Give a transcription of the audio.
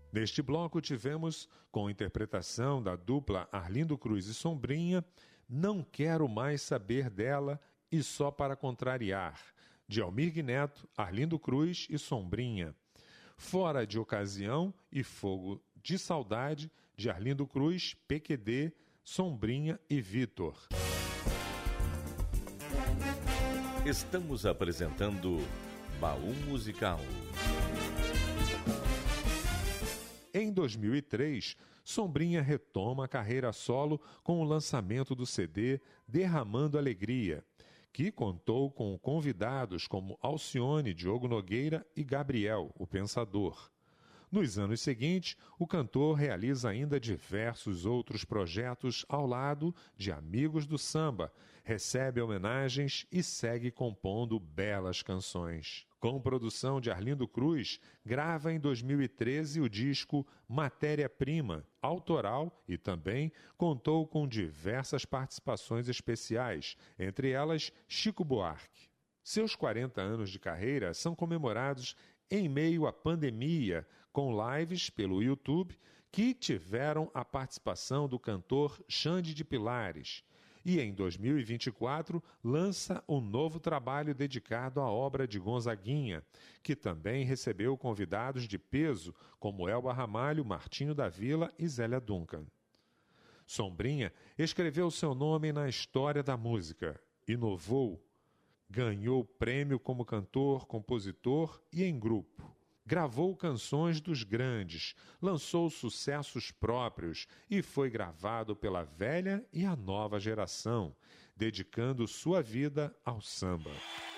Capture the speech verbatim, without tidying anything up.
Neste bloco tivemos, com interpretação da dupla Arlindo Cruz e Sombrinha, Não Quero Mais Saber Dela e Só Para Contrariar, de Almir Neto, Arlindo Cruz e Sombrinha. Fora de Ocasião e Fogo de Saudade, de Arlindo Cruz, P Q D, Sombrinha e Vitor. Estamos apresentando Baú Musical. Em dois mil e três, Sombrinha retoma a carreira solo com o lançamento do C D Derramando Alegria, que contou com convidados como Alcione, Diogo Nogueira e Gabriel, o Pensador. Nos anos seguintes, o cantor realiza ainda diversos outros projetos ao lado de amigos do samba, recebe homenagens e segue compondo belas canções. Com produção de Arlindo Cruz, grava em dois mil e treze o disco Matéria-Prima, autoral, e também contou com diversas participações especiais, entre elas Chico Buarque. Seus quarenta anos de carreira são comemorados em meio à pandemia, com lives pelo YouTube que tiveram a participação do cantor Xande de Pilares. E em dois mil e vinte e quatro lança um novo trabalho dedicado à obra de Gonzaguinha, que também recebeu convidados de peso como Elba Ramalho, Martinho da Vila e Zélia Duncan. Sombrinha escreveu seu nome na história da música, inovou, ganhou prêmio como cantor, compositor e em grupo. Gravou canções dos grandes, lançou sucessos próprios e foi gravado pela velha e a nova geração, dedicando sua vida ao samba.